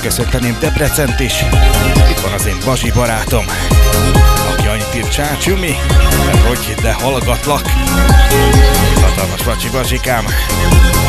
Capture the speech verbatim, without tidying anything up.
köszönteném Debrecent is. Itt van az én Bazsi barátom, aki annyit írt: Csácsumi, hogy de hallgatlak. Hatalmas Bacsi Bazsikám.